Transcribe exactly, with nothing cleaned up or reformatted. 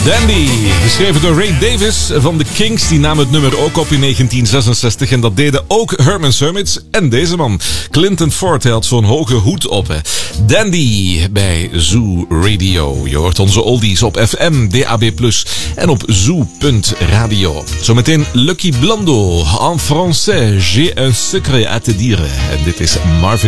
Dandy, geschreven door Ray Davies van The Kinks. Die nam het nummer ook op in negentien zesenzestig. En dat deden ook Herman Shermits en deze man, Clinton Ford. Hij had zo'n hoge hoed op. Hè. Dandy bij Zoo Radio. Je hoort onze oldies op F M, D A B plus, en op zoo punt radio. Zometeen Lucky Blando. En français, j'ai un secret à te dire. En dit is Marvin